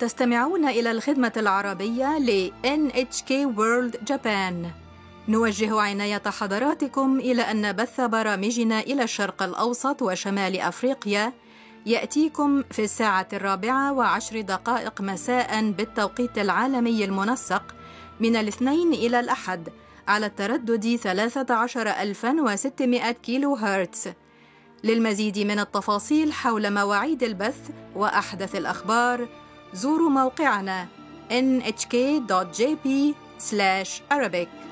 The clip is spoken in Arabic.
تستمعون إلى الخدمة العربية ل NHK World Japan. نوجه عناية حضراتكم إلى أن بث برامجنا إلى الشرق الأوسط وشمال أفريقيا يأتيكم في 4:10 مساء بالتوقيت العالمي المنسق من الاثنين إلى الأحد على التردد 13600 كيلو هرتز. للمزيد من التفاصيل حول مواعيد البث وأحدث الأخبار زوروا موقعنا nhk.jp/Arabic.